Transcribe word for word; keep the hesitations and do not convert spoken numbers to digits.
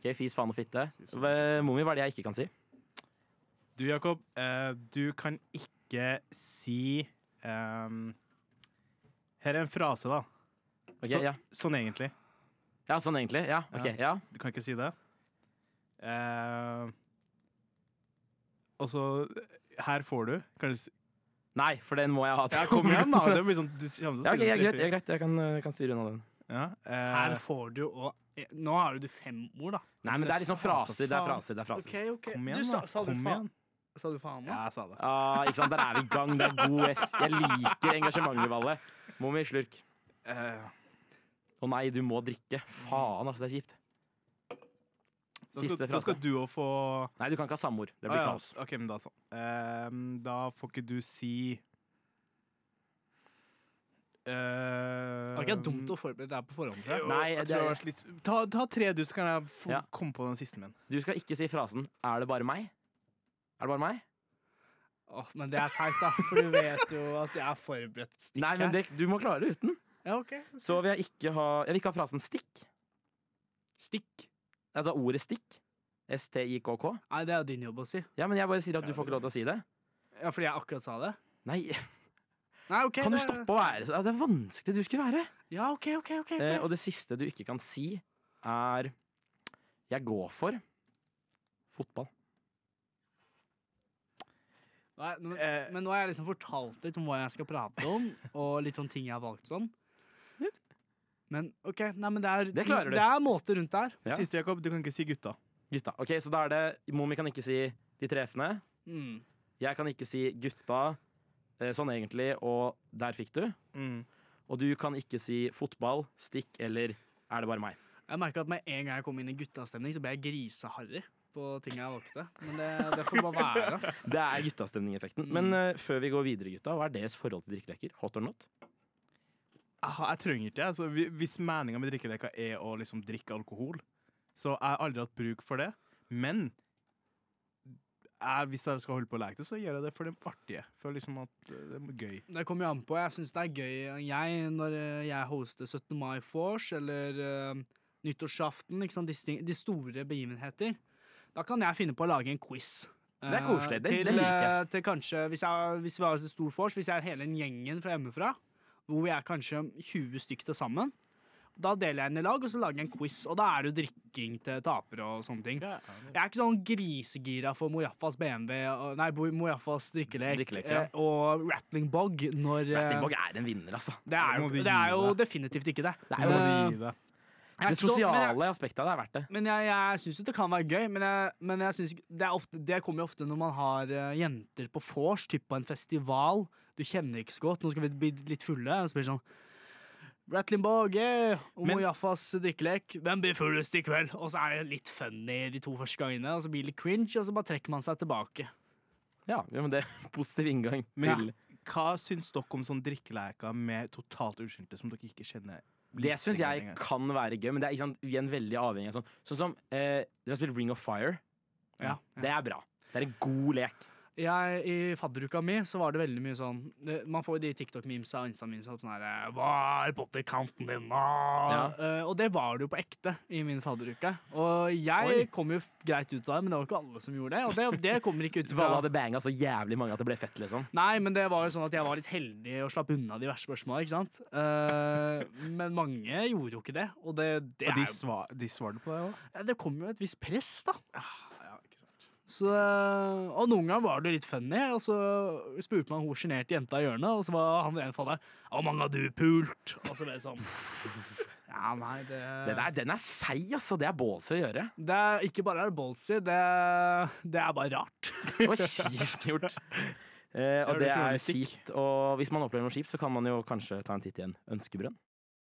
Ok, fis, faen og fitte. Momi, hva er det jeg ikke kan si? Du, Jakob, uh, du kan ikke si um, Her er en frase, da. Okay, så, ja. Sånn egentlig. Ja, sånn egentlig. Ja, ok, ja. ja. Du kan ikke si det. Uh, og så Her får du. Kan du si Nei, for den må jeg ha. Ja, kom igjen, da. Det blir sånn, du ja, okay, ja, greit, ja, greit. Jeg kan, kan styre unna den. Ja, uh, her får du og Nå har du fem ord, da. Nei, men det er liksom fraser. Det er fraser. Det er fraser. Okay, okay. Kom igjen, du, sa, sa Kom du igjen. Sa du faen nå? Ja, jeg sa det. Ah, ikke sant, der er vi i gang. Det er god S. Jeg liker engasjementet, Valle. Momi, slurk. Å uh, oh, nei, du må drikke. Faen, altså, det er kjipt. Siste frase. Da skal du jo få Nei, du kan ikke ha samme ord. Det blir ah, ja. kaos. Ok, men da sånn. Uh, da får ikke du si uh, Det var ikke dumt å forberede deg på forhånd. Jo, Nei, jeg det tror det litt... ta, ta tre, du, så kan jeg få ja. komme på den siste min. Du skal ikke si frasen 'er det bare meg'? Er det bare meg? Åh, men det er teit, da. For du vet jo at jeg er forberedt stikk her. Nei, men det, du må klare det uten. Ja, ok, okay. Så vil jeg ikke ha Jeg vil ikke ha frasen 'stikk'. Stikk? Altså ordet 'stikk'. S T I K K. Nei, det er jo din jobb å si. Ja, men jeg bare sier at du får ikke lov til å si det. Ja, fordi jeg akkurat sa det? Nei, Nei okay, kan du det... stoppe å være så Det er vanskelig du skulle være. Ja, ok, ok, ok, okay. Eh, Og det siste du ikke kan si, er 'jeg går for fotball'. Nei, men, men nå har jeg liksom fortalt litt om hva jeg skal prate om, og litt sånn ting jeg har valgt sånn. Men ok, nei, men det er, det, det er måter rundt der. Ja. Siste, Jakob, du kan ikke si gutta. Gutta, ok, så da er det Momi kan ikke si de trefne. Mm. Jeg kan ikke si gutta, eh, sånn egentlig, og der fikk du. Mm. Og du kan ikke si fotball, stikk, eller er det bare meg? Jeg merker at med en gang jeg kom inn i guttastemning, så ble jeg griseharry på ting jeg valgte. Men det, det får bare være, ass. Det er guttastemning-effekten. Mm. Men uh, før vi går videre, gutta, hva er deres forhold til drikkeleker? Hot or not? Aha, jeg trenger ikke det. Altså, hvis meningen med drikkeleker er å liksom drikke alkohol, så jeg har aldri hatt bruk for det. Men jeg, hvis jeg skal holde på å leke det, så gjør jeg det for det artige. For liksom at det er gøy. Det kommer jo an på. Jeg synes det er gøy. Jeg, når jeg hoster syttende mai-vors eller uh, nyttårsaften, ikke sant? De, de store begivenheter, da kan jeg finne på å lage en quiz. Det er koselig. Det, til, det liker jeg. Til kanskje, hvis, jeg, hvis vi har et stort vors, hvis jeg er hele gjengen fra hjemmefra, hvor vi er kanskje tjue stykker til sammen. Da deler jeg inn i lag, og så lager jeg en quiz. Og da er det jo drikking til tapere og sånne ting. Jeg er ikke sånn grisegira for Mojafas B M W, nei, Mojafas drikkelek, drikkelek ja. og Rattling Bog når Rattling Bog er en vinner, altså. Det er, det er jo definitivt ikke det. Det er jo uh, det. Det sosiale så, jeg, aspektet av det er verdt det. Men jeg, jeg syns jo det kan være gøy, men jeg, men jeg synes det, er ofte, det kommer jo ofte når man har uh, jenter på vors, typ på en festival. Du kjenner ikke så godt. Nå skal vi bli litt fulle. Og så blir det sånn Rattling Bog, yeah, og Mojafas drikkelek. Hvem blir fullest i kveld? Og så er det litt funny de to første gangene, og så blir det litt cringe, og så bare trekker man seg tilbake. Ja, men det er positiv inngang. Men ja. Hva syns dere om sånn drikkeleker med totalt uskyldte som dere ikke kjenner? Det syns jeg kan være gøy, men det er ikke sant, vi er en veldig avhengig av sånn. Sånn som eh, dere har spilt Ring of Fire. Ja, ja. Det er bra. Det er en god lek. Jeg, I fadderuka mi så var det veldig mye sånn det, man får jo de TikTok-memesa og Insta-memesa sånn her hva er popperkanten din da? Ja. Uh, og det var det jo på ekte i min fadderuke. Og jeg Oi. kom jo greit ut av det, men det var ikke alle som gjorde det. Og det, det kommer ikke ut fra Alle hadde banga så jævlig mange at det ble fett, liksom. Nei, men det var jo sånn at jeg var litt heldig og slapp unna de verste spørsmålene, ikke sant? Uh, men mange gjorde jo ikke det. Og, det, det og de, er, svar, de svarte på det òg? Ja, det kom jo et visst press, da. Så, og noen ganger var det litt funny, og så spurte man hun sjenerte jenta i hjørnet, og så var han en faller hvor mange har du pult? Og så ble det sånn ja, nei, det Den er, den er seig, altså. Det er ballsy å gjøre. Det er ikke bare er det ballsy, det, det er bare rart. Det var kjipt gjort. Eh, og det er kjipt. Og hvis man opplever noe kjipt, så kan man jo kanskje ta en titt i en ønskebrønn.